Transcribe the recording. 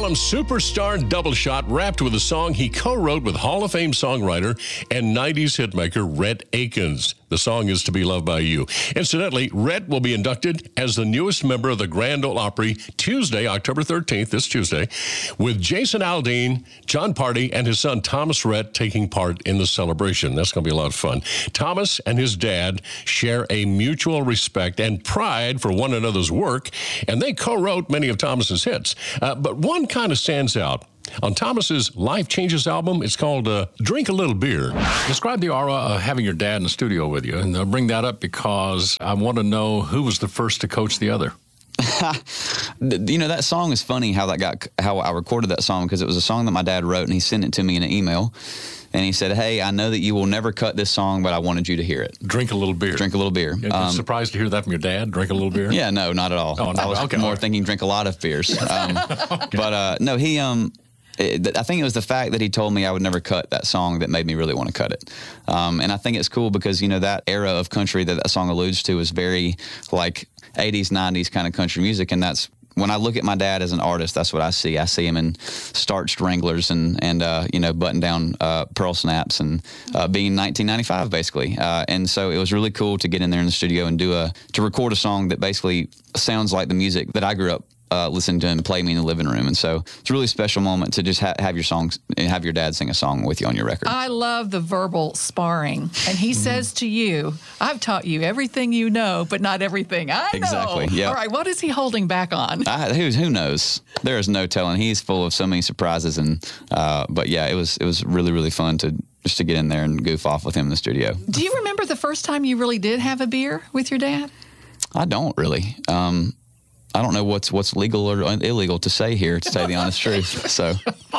album's superstar Double Shot wrapped with a song he co-wrote with Hall of Fame songwriter and 90s hitmaker Rhett Akins. The song is To Be Loved by You. Incidentally, Rhett will be inducted as the newest member of the Grand Ole Opry Tuesday, October 13th, this Tuesday, with Jason Aldean, John Party, and his son Thomas Rhett taking part in the celebration. That's going to be a lot of fun. Thomas and his dad share a mutual respect and pride for one another's work, and they co-wrote many of Thomas's hits. But one kind of stands out. On Thomas's Life Changes album, it's called Drink a Little Beer. Describe the aura of having your dad in the studio with you. And I'll bring that up because I want to know who was the first to coach the other. That song is funny how I recorded that song, because it was a song that my dad wrote, and he sent it to me in an email. And he said, "Hey, I know that you will never cut this song, but I wanted you to hear it. Drink a little beer. Drink a little beer." I'm surprised to hear that from your dad. Drink a little beer. Yeah, no, not at all. Oh, no, I was more thinking drink a lot of beers. Okay. But no, he. I think it was the fact that he told me I would never cut that song that made me really want to cut it. And I think it's cool because, that era of country that song alludes to is very like 80s, 90s kind of country music. And that's, when I look at my dad as an artist, that's what I see. I see him in starched Wranglers and button-down pearl snaps and being 1995, basically. And so it was really cool to get in there in the studio and to record a song that basically sounds like the music that I grew up listen to him play me in the living room. And so it's a really special moment to just have your dad sing a song with you on your record. I love the verbal sparring. And he says to you, I've taught you everything you know, but not everything I know. Exactly, yeah. All right, what is he holding back on? Who knows? There is no telling. He's full of so many surprises. But yeah, it was really, really fun to get in there and goof off with him in the studio. Do you remember the first time you really did have a beer with your dad? I don't really. I don't know what's legal or illegal to say here, to say the honest truth. So